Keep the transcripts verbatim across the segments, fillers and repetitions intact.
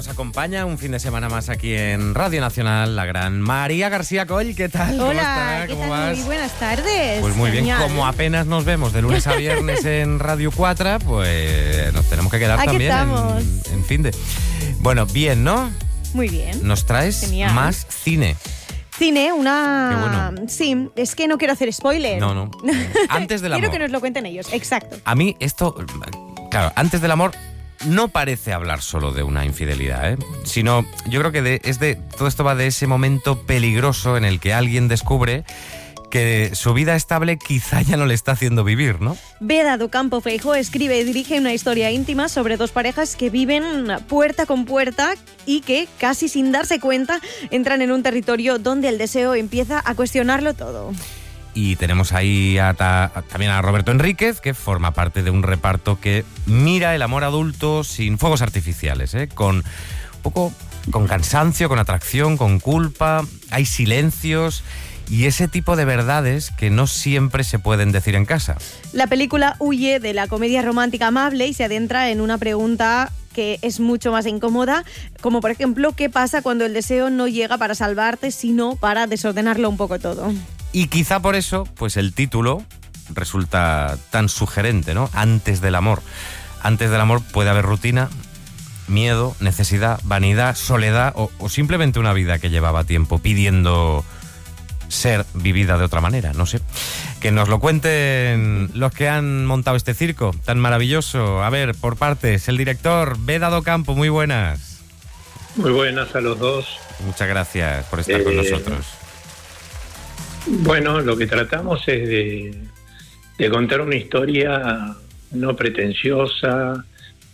nos acompaña un fin de semana más aquí en Radio Nacional, la gran María García Coll. ¿Qué tal? Hola, ¿Cómo está? ¿qué ¿Cómo tal? vas? Muy buenas tardes. Pues muy Genial. bien, como apenas nos vemos de lunes a viernes en Radio cuatro, pues nos tenemos que quedar Aquí también estamos. en, en fin de... Bueno, bien, ¿no? Muy bien. Nos traes Genial. más cine. Cine, una... Qué bueno. Sí, es que no quiero hacer spoiler. No, no. Antes del amor. Quiero que nos lo cuenten ellos, exacto. A mí esto, claro, antes del amor no parece hablar solo de una infidelidad, ¿eh? Sino, yo creo que de, es de todo esto va de ese momento peligroso en el que alguien descubre que su vida estable quizá ya no le está haciendo vivir, ¿no? Beda do Campo Feijóo escribe y dirige una historia íntima sobre dos parejas que viven puerta con puerta y que, casi sin darse cuenta, entran en un territorio donde el deseo empieza a cuestionarlo todo. Y tenemos ahí a ta, a, también a Roberto Enríquez, que forma parte de un reparto que mira el amor adulto sin fuegos artificiales, ¿eh? Con un poco con cansancio, con atracción, con culpa, hay silencios y ese tipo de verdades que no siempre se pueden decir en casa. La película huye de la comedia romántica amable y se adentra en una pregunta que es mucho más incómoda, como por ejemplo, ¿qué pasa cuando el deseo no llega para salvarte, sino para desordenarlo un poco todo? Y quizá por eso, pues el título resulta tan sugerente, ¿no? Antes del amor. Antes del amor puede haber rutina, miedo, necesidad, vanidad, soledad o, o simplemente una vida que llevaba tiempo pidiendo ser vivida de otra manera, no sé. Que nos lo cuenten los que han montado este circo tan maravilloso. A ver, por partes, el director Beda do Campo, muy buenas. Muy buenas a los dos. Muchas gracias por estar eh... con nosotros. Bueno, lo que tratamos es de, de contar una historia no pretenciosa.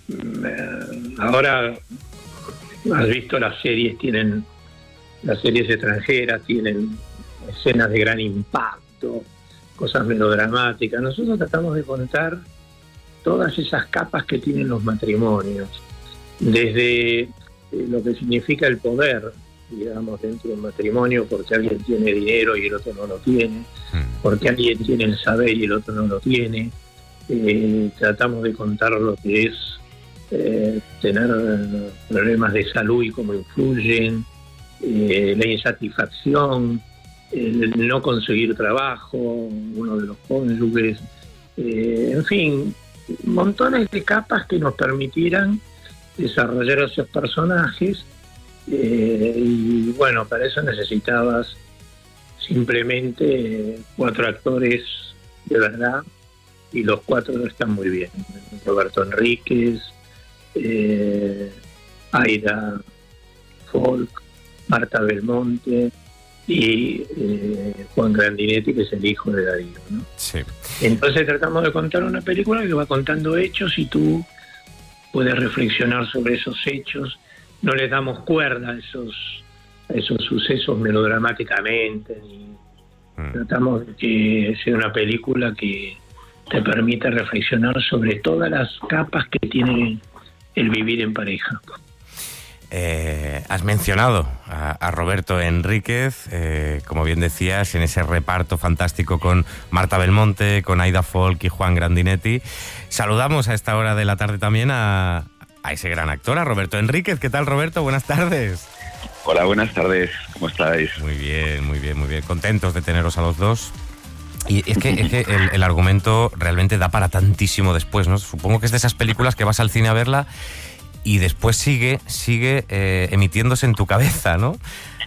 Ahora has visto las series, tienen las series extranjeras, tienen escenas de gran impacto, cosas melodramáticas. Nosotros tratamos de contar todas esas capas que tienen los matrimonios, desde lo que significa el poder, digamos, dentro de un matrimonio, porque alguien tiene dinero y el otro no lo tiene, porque alguien tiene el saber y el otro no lo tiene. Eh, tratamos de contar lo que es eh, tener problemas de salud y cómo influyen, eh, la insatisfacción, el no conseguir trabajo, uno de los cónyuges, eh, en fin, montones de capas que nos permitieran desarrollar esos personajes. Eh, y bueno, para eso necesitabas simplemente cuatro actores de verdad y los cuatro están muy bien. Roberto Enríquez, eh, Aida Folk, Marta Belmonte y eh, Juan Grandinetti, que es el hijo de Darío, ¿no? Sí. Entonces tratamos de contar una película que va contando hechos y tú puedes reflexionar sobre esos hechos. No les damos cuerda a esos, a esos sucesos melodramáticamente, ni mm. tratamos de que sea una película que te permita reflexionar sobre todas las capas que tiene el vivir en pareja. Eh, has mencionado a, a Roberto Enríquez, eh, como bien decías, en ese reparto fantástico con Marta Belmonte, con Aida Folk y Juan Grandinetti. Saludamos a esta hora de la tarde también a... a ese gran actor, a Roberto Enríquez. ¿Qué tal, Roberto? Buenas tardes. Hola, buenas tardes. ¿Cómo estáis? Muy bien, muy bien, muy bien. Contentos de teneros a los dos. Y es que, es que el, el argumento realmente da para tantísimo después, ¿no? Supongo que es de esas películas que vas al cine a verla y después sigue, sigue eh, emitiéndose en tu cabeza, ¿no?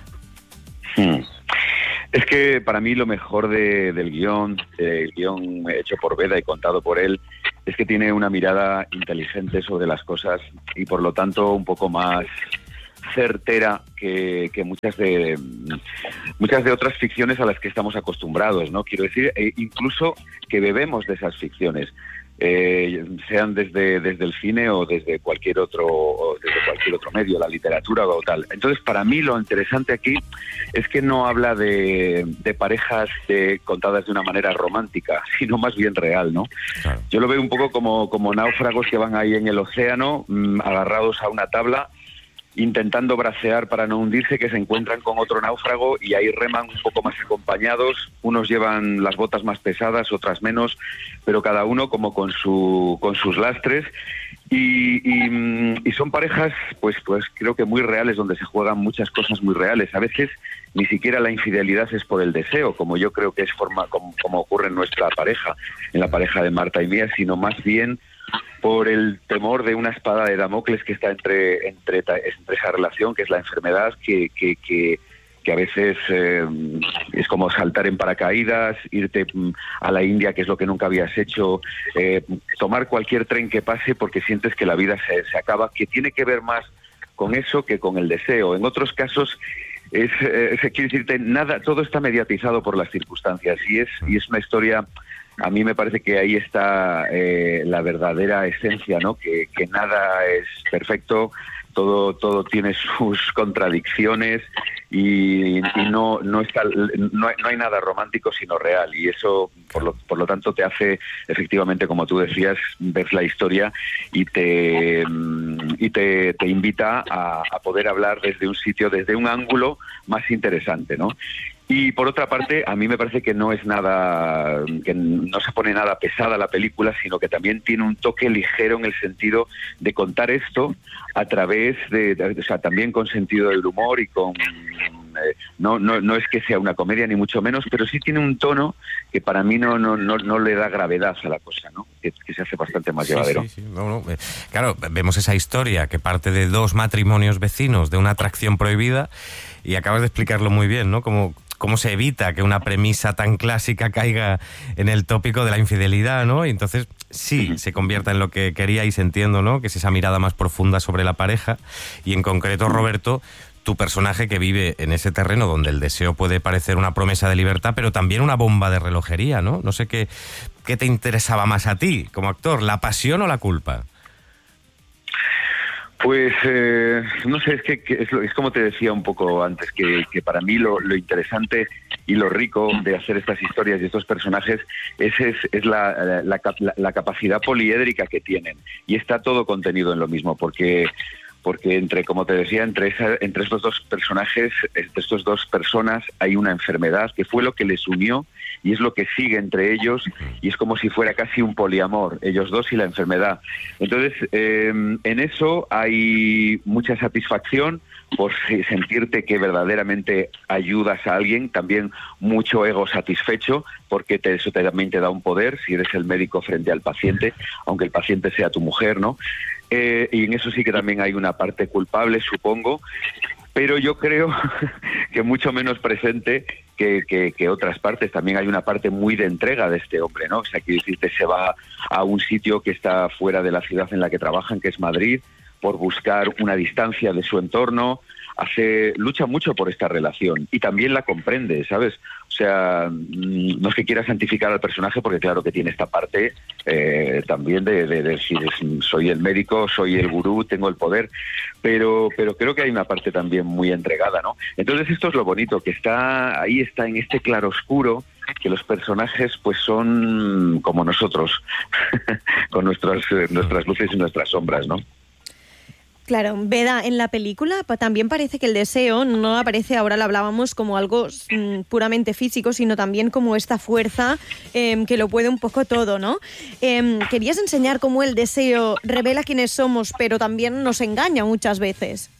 Hmm. Es que para mí lo mejor de, del guión, el guión hecho por Beda y contado por él, es que tiene una mirada inteligente sobre las cosas y por lo tanto un poco más certera que, que muchas de muchas de otras ficciones a las que estamos acostumbrados, ¿no? Quiero decir, e incluso que bebemos de esas ficciones, eh, sean desde desde el cine o desde cualquier otro o desde cualquier otro medio, la literatura o tal. Entonces, para mí lo interesante aquí es que no habla de, de parejas de, contadas de una manera romántica, sino más bien real, ¿no? Claro. Yo lo veo un poco como como náufragos que van ahí en el océano, mmm, agarrados a una tabla, intentando bracear para no hundirse, que se encuentran con otro náufrago y ahí reman un poco más acompañados. Unos llevan las botas más pesadas, otras menos, pero cada uno como con su con sus lastres. Y, y, y son parejas, pues, pues creo que muy reales, donde se juegan muchas cosas muy reales. A veces ni siquiera la infidelidad es por el deseo, como yo creo que es forma como, como ocurre en nuestra pareja, en la pareja de Marta y mía, sino más bien por el temor de una espada de Damocles que está entre, entre, entre esa relación, que es la enfermedad, que, que, que que a veces eh, es como saltar en paracaídas, irte a la India, que es lo que nunca habías hecho, eh, tomar cualquier tren que pase porque sientes que la vida se, se acaba, que tiene que ver más con eso que con el deseo. En otros casos, es, eh, quiero decirte, nada, todo está mediatizado por las circunstancias y es, y es una historia. A mí me parece que ahí está eh, la verdadera esencia, ¿no? Que, que nada es perfecto, todo todo tiene sus contradicciones y, y no no está no hay, no hay nada romántico sino real, y eso por lo por lo tanto te hace efectivamente, como tú decías, ver la historia y te y te, te invita a, a poder hablar desde un sitio, desde un ángulo más interesante, ¿no? Y por otra parte, a mí me parece que no es nada, que no se pone nada pesada la película, sino que también tiene un toque ligero en el sentido de contar esto a través de, de o sea, también con sentido del humor y con, eh, no, no, no es que sea una comedia ni mucho menos, pero sí tiene un tono que para mí no, no, no, no le da gravedad a la cosa, ¿no? Que, que se hace bastante más sí, llevadero. Sí, sí. Bueno, eh, claro, vemos esa historia que parte de dos matrimonios vecinos, de una atracción prohibida, y acabas de explicarlo muy bien, ¿no? Como cómo se evita que una premisa tan clásica caiga en el tópico de la infidelidad, ¿no? Y entonces sí, se convierta en lo que queríais, entiendo, ¿no? Que es esa mirada más profunda sobre la pareja. Y en concreto, Roberto, tu personaje que vive en ese terreno donde el deseo puede parecer una promesa de libertad, pero también una bomba de relojería, ¿no? No sé qué, qué te interesaba más a ti como actor, ¿la pasión o la culpa? Pues eh, no sé, es que, que es, lo, es como te decía un poco antes, que, que para mí lo, lo interesante y lo rico de hacer estas historias y estos personajes es, es, es la, la, la, la capacidad poliédrica que tienen, y está todo contenido en lo mismo, porque porque entre, como te decía, entre esa, entre estos dos personajes, entre estos dos personas hay una enfermedad que fue lo que les unió y es lo que sigue entre ellos, y es como si fuera casi un poliamor, ellos dos y la enfermedad. Entonces, eh, en eso hay mucha satisfacción por sentirte que verdaderamente ayudas a alguien, también mucho ego satisfecho, porque te, eso te, también te da un poder, si eres el médico frente al paciente, aunque el paciente sea tu mujer, ¿no? Eh, y en eso sí que también hay una parte culpable, supongo, pero yo creo que mucho menos presente que, que, que otras partes. También hay una parte muy de entrega de este hombre, ¿no? O sea, quiero decirte, se va a un sitio que está fuera de la ciudad en la que trabajan, que es Madrid, por buscar una distancia de su entorno, hace, lucha mucho por esta relación y también la comprende, ¿sabes? O sea, no es que quiera santificar al personaje, porque claro que tiene esta parte eh, también de, de, de decir, soy el médico, soy el gurú, tengo el poder, pero, pero creo que hay una parte también muy entregada, ¿no? Entonces esto es lo bonito, que está ahí, está en este claroscuro, que los personajes pues son como nosotros, con nuestras, nuestras luces y nuestras sombras, ¿no? Claro, Veda, en la película también parece que el deseo no aparece, ahora lo hablábamos, como algo mm, puramente físico, sino también como esta fuerza eh, que lo puede un poco todo, ¿no? Eh, querías enseñar cómo el deseo revela quiénes somos, pero también nos engaña muchas veces.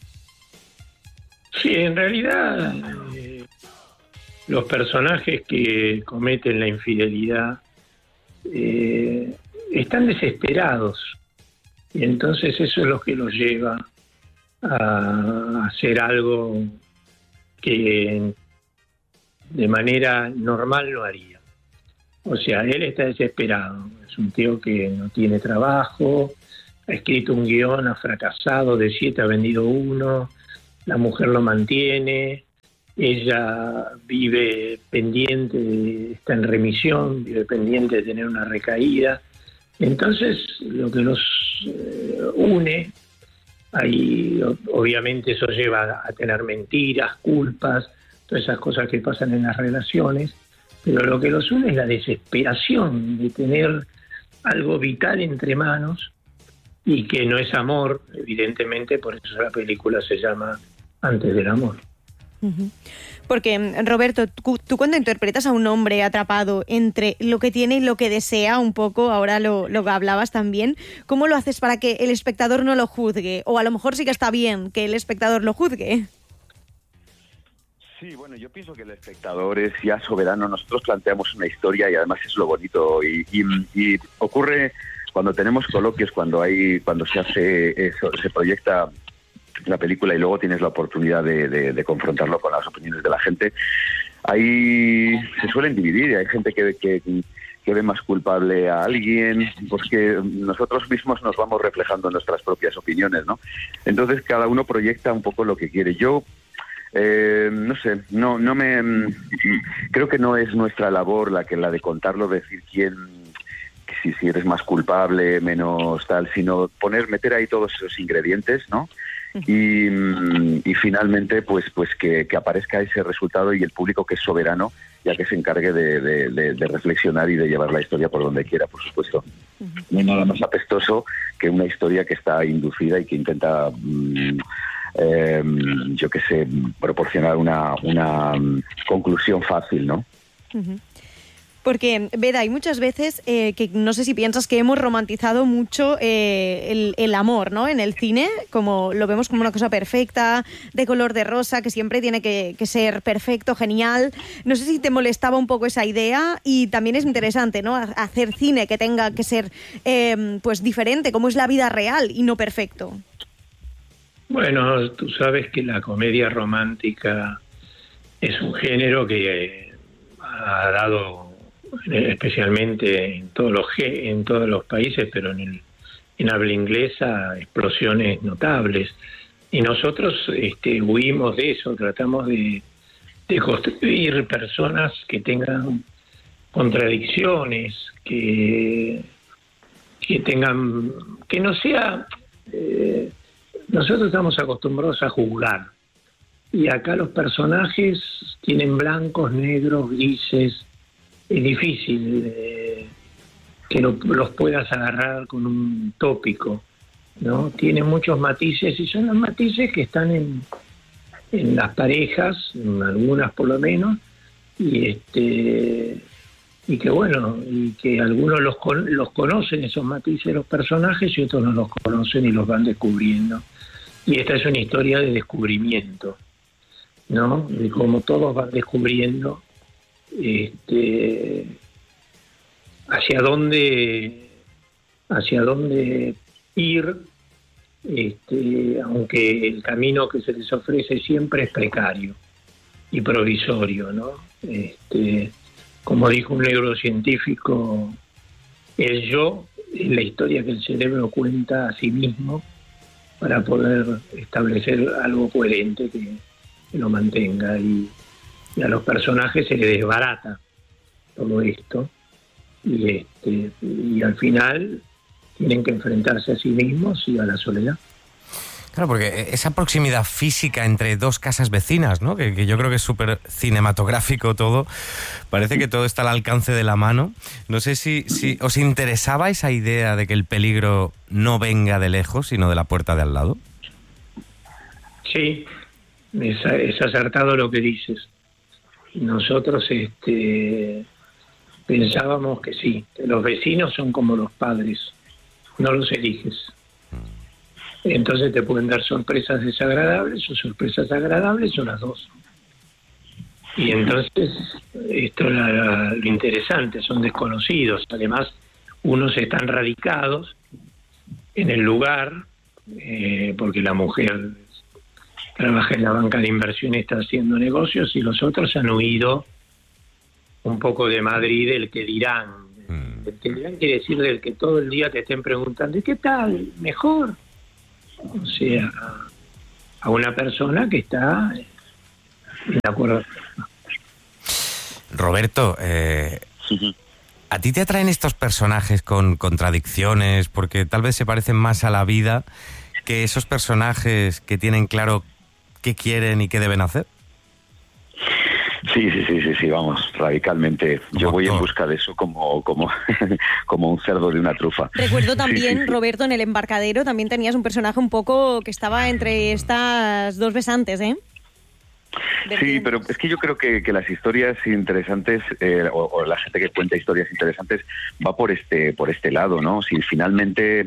Sí, en realidad eh, los personajes que cometen la infidelidad eh, están desesperados. Y entonces eso es lo que los lleva a hacer algo que de manera normal no haría. O sea, él está desesperado. Es un tío que no tiene trabajo, ha escrito un guión, ha fracasado, de siete ha vendido uno, la mujer lo mantiene, ella vive pendiente, de, está en remisión, vive pendiente de tener una recaída. Entonces, lo que los eh, une, ahí obviamente eso lleva a tener mentiras, culpas, todas esas cosas que pasan en las relaciones, pero lo que los une es la desesperación de tener algo vital entre manos y que no es amor, evidentemente, por eso la película se llama Antes del amor. Uh-huh. Porque, Roberto, tú, tú cuando interpretas a un hombre atrapado entre lo que tiene y lo que desea, un poco, ahora lo, lo hablabas también, ¿cómo lo haces para que el espectador no lo juzgue? O a lo mejor sí que está bien que el espectador lo juzgue. Sí, bueno, yo pienso que el espectador es ya soberano. Nosotros planteamos una historia y además es lo bonito. Y, y, y ocurre cuando tenemos coloquios, cuando hay, cuando se hace eso, se proyecta la película y luego tienes la oportunidad de, de, de confrontarlo con las opiniones de la gente. Ahí se suelen dividir. Hay gente que, que, que ve más culpable a alguien, porque nosotros mismos nos vamos reflejando en nuestras propias opiniones, ¿no? Entonces cada uno proyecta un poco lo que quiere. Yo Eh, no sé, no, no me creo que no es nuestra labor la que la de contarlo, decir quién, si, si eres más culpable, menos tal, sino poner, meter ahí todos esos ingredientes, ¿no? Y, y finalmente, pues, pues que, que aparezca ese resultado y el público, que es soberano, ya que se encargue de, de, de, de reflexionar y de llevar la historia por donde quiera, por supuesto. No hay nada más apestoso que una historia que está inducida y que intenta mmm, Eh, yo qué sé, proporcionar una, una um, conclusión fácil, ¿no? Uh-huh. Porque, Beda, hay muchas veces eh, que no sé si piensas que hemos romantizado mucho eh, el, el amor, ¿no? En el cine, como lo vemos como una cosa perfecta, de color de rosa, que siempre tiene que, que ser perfecto, genial. No sé si te molestaba un poco esa idea, y también es interesante, ¿no? Hacer cine que tenga que ser eh, pues diferente, como es la vida real y no perfecto. Bueno, tú sabes que la comedia romántica es un género que eh, ha dado, especialmente en todos los en todos los países, pero en, el, en habla inglesa, explosiones notables. Y nosotros este, huimos de eso, tratamos de, de construir personas que tengan contradicciones, que, que tengan, que no sea... Eh, Nosotros estamos acostumbrados a juzgar, y acá los personajes tienen blancos, negros, grises. Es difícil eh, que lo, los puedas agarrar con un tópico, ¿no? Tienen muchos matices, y son los matices que están en, en las parejas, en algunas por lo menos, y este y que bueno, y que algunos los, los conocen, esos matices, los personajes, y otros no los conocen y los van descubriendo. Y esta es una historia de descubrimiento, ¿no? De cómo todos van descubriendo este, hacia dónde hacia dónde ir, este, aunque el camino que se les ofrece siempre es precario y provisorio, ¿no? Este, como dijo un neurocientífico, el yo es la historia que el cerebro cuenta a sí mismo para poder establecer algo coherente que, que lo mantenga, y, y a los personajes se les desbarata todo esto, y este y al final tienen que enfrentarse a sí mismos y a la soledad. Claro, porque esa proximidad física entre dos casas vecinas, ¿no? Que, que yo creo que es súper cinematográfico todo. Parece que todo está al alcance de la mano. No sé si, si os interesaba esa idea de que el peligro no venga de lejos, sino de la puerta de al lado. Sí, es, es acertado lo que dices. Nosotros este, pensábamos que sí, que los vecinos son como los padres, no los eliges. Entonces te pueden dar sorpresas desagradables o sorpresas agradables, o las dos. Y entonces, esto es la, lo interesante, son desconocidos. Además, unos están radicados en el lugar, eh, porque la mujer trabaja en la banca de inversión y está haciendo negocios, y los otros han huido un poco de Madrid, del que dirán. Mm. El que dirán quiere decir del que todo el día te estén preguntando, ¿y qué tal? ¿Mejor? O sea, a una persona que está de acuerdo. Roberto, eh, ¿a ti te atraen estos personajes con contradicciones porque tal vez se parecen más a la vida que esos personajes que tienen claro qué quieren y qué deben hacer? Sí, sí, sí, sí, sí, vamos, radicalmente. Yo voy en busca de eso como como como un cerdo de una trufa. Recuerdo también, sí, sí, sí. Roberto, en El Embarcadero también tenías un personaje un poco que estaba entre estas dos besantes, ¿eh? Sí, pero es que yo creo que, que las historias interesantes eh, o, o la gente que cuenta historias interesantes va por este por este lado, ¿no? Si finalmente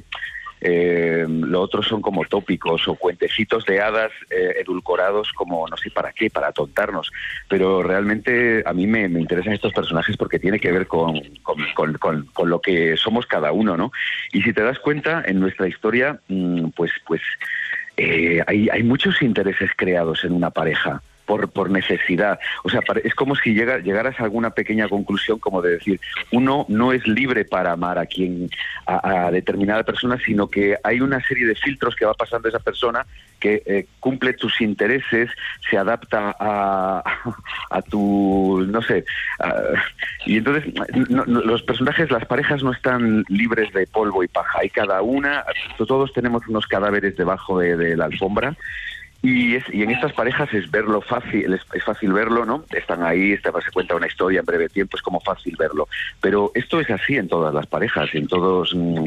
eh, lo otro son como tópicos o cuentecitos de hadas eh, edulcorados como no sé para qué, para atontarnos, pero realmente a mí me, me interesan estos personajes porque tiene que ver con, con, con, con, con lo que somos cada uno, ¿no? Y si te das cuenta, en nuestra historia, mmm, pues pues eh, hay, hay muchos intereses creados en una pareja. Por, por necesidad. O sea, es como si llega, llegaras a alguna pequeña conclusión como de decir, uno no es libre para amar a quien a, a determinada persona, sino que hay una serie de filtros que va pasando esa persona que eh, cumple tus intereses, se adapta a, a tu, no sé, a, y entonces no, no, los personajes, las parejas no están libres de polvo y paja, hay cada una, todos tenemos unos cadáveres debajo de, de la alfombra. Y, es, y en estas parejas es verlo fácil, es, es fácil verlo, ¿no? Están ahí, este, se cuenta una historia en breve tiempo, es como fácil verlo. Pero esto es así en todas las parejas, en todos mm,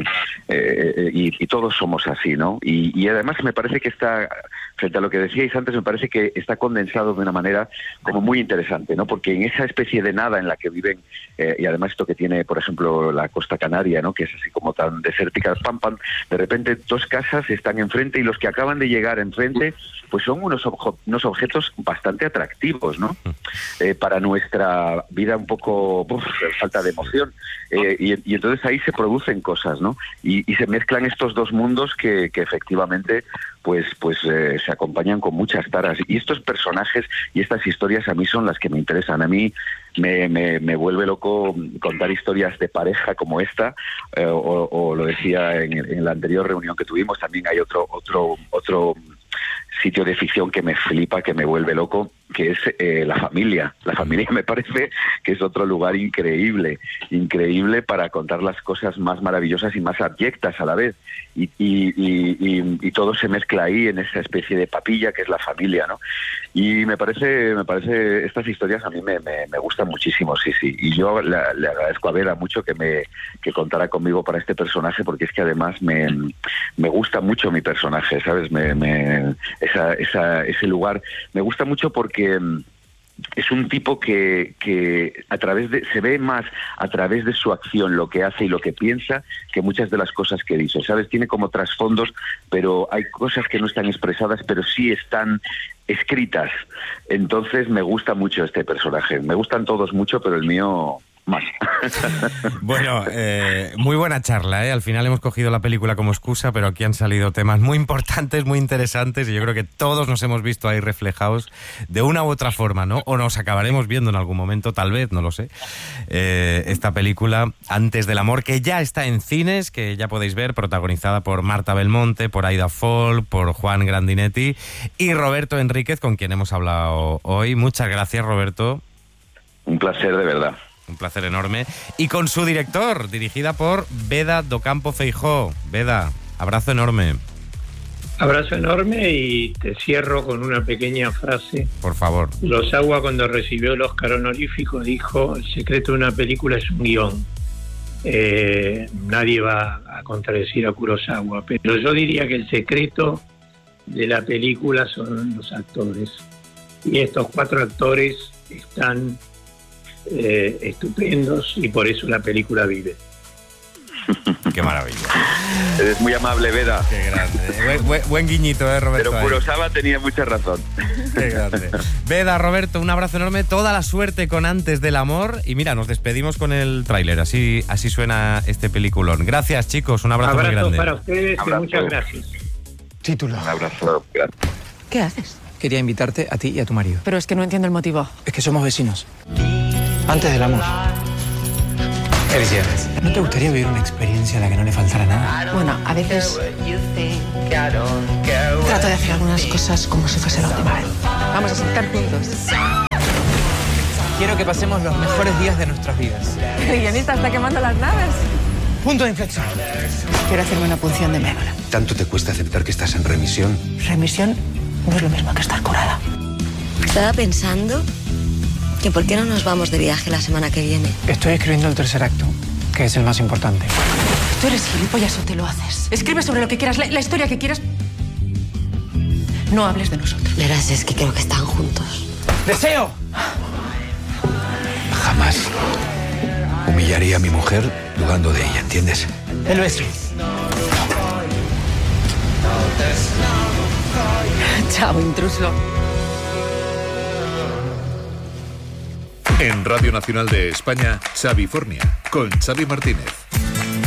eh, y, y todos somos así, ¿no? Y, y además me parece que está, frente a lo que decíais antes, me parece que está condensado de una manera como muy interesante, ¿no? Porque en esa especie de nada en la que viven, eh, y además esto que tiene, por ejemplo, la costa canaria, ¿no? Que es así como tan desértica, pam, pam, de repente dos casas están enfrente y los que acaban de llegar enfrente pues son unos, objo- unos objetos bastante atractivos, ¿no? Eh, para nuestra vida un poco uf, falta de emoción. Eh, y, y entonces ahí se producen cosas, ¿no? Y, y se mezclan estos dos mundos que, que efectivamente pues, pues eh, se acompañan con muchas taras. Y estos personajes y estas historias a mí son las que me interesan. A mí me, me, me vuelve loco contar historias de pareja como esta, eh, o, o lo decía en, en la anterior reunión que tuvimos, también hay otro otro otro sitio de ficción que me flipa, que me vuelve loco, que es eh, la familia. La familia me parece que es otro lugar increíble, increíble para contar las cosas más maravillosas y más abyectas a la vez. Y, y, y, y, y todo se mezcla ahí en esa especie de papilla que es la familia, ¿no? Y me parece, me parece, estas historias a mí me, me, me gustan muchísimo, sí, sí. Y yo le, le agradezco a Beda mucho que me que contara conmigo para este personaje, porque es que además me, me gusta mucho mi personaje, ¿sabes? Me, me, esa, esa, ese lugar me gusta mucho porque es un tipo que, que a través de, se ve más a través de su acción, lo que hace y lo que piensa, que muchas de las cosas que dice, ¿sabes? Tiene como trasfondos, pero hay cosas que no están expresadas, pero sí están escritas. Entonces me gusta mucho este personaje. Me gustan todos mucho, pero el mío más. Bueno, eh, muy buena charla, ¿eh? Al final hemos cogido la película como excusa, pero aquí han salido temas muy importantes, muy interesantes, y yo creo que todos nos hemos visto ahí reflejados de una u otra forma, ¿no? O nos acabaremos viendo en algún momento, tal vez, no lo sé. Eh, esta película, Antes del amor, que ya está en cines, que ya podéis ver, protagonizada por Marta Belmonte, por Aida Fall, por Juan Grandinetti y Roberto Enríquez, con quien hemos hablado hoy. Muchas gracias, Roberto. Un placer, de verdad. Un placer enorme. Y con su director, dirigida por Beda Docampo Feijó. Beda, abrazo enorme. Abrazo enorme y te cierro con una pequeña frase. Por favor. Kurosawa, cuando recibió el Oscar honorífico, dijo: el secreto de una película es un guión. Eh, nadie va a contradecir a Kurosawa, pero yo diría que el secreto de la película son los actores. Y estos cuatro actores están Eh, estupendos y por eso la película vive. Qué maravilla. Eres muy amable, Beda. Qué grande. Buen, buen, buen guiñito, eh, Roberto. Pero Kurosawa tenía mucha razón. Qué grande. Beda, Roberto, un abrazo enorme. Toda la suerte con Antes del amor. Y mira, nos despedimos con el tráiler. Así, así suena este peliculón. Gracias, chicos. Un abrazo, abrazo muy grande. para ustedes Abrazo. y muchas gracias. Título. Un abrazo. ¿Qué haces? Quería invitarte a ti y a tu marido. Pero es que no entiendo el motivo. Es que somos vecinos. Antes del amor. Felicidades. ¿No te gustaría vivir una experiencia a la que no le faltara nada? Bueno, a veces trato de hacer algunas cosas como si fuese la última vez. Vamos a saltar juntos. Quiero que pasemos los mejores días de nuestras vidas. El guionista está quemando las naves. Punto de inflexión. Quiero hacerme una punción de médula. ¿Tanto te cuesta aceptar que estás en remisión? Remisión no es lo mismo que estar curada. Estaba pensando que por qué no nos vamos de viaje la semana que viene. Estoy escribiendo el tercer acto, que es el más importante. Tú eres gilipollas o te lo haces. Escribe sobre lo que quieras, la, la historia que quieras. No hables de nosotros. Verás, es que creo que están juntos. ¡Deseo! Jamás humillaría a mi mujer dudando de ella, ¿entiendes? El beso. Chao, intruso. En Radio Nacional de España, Xavifornia, con Xavi Martínez.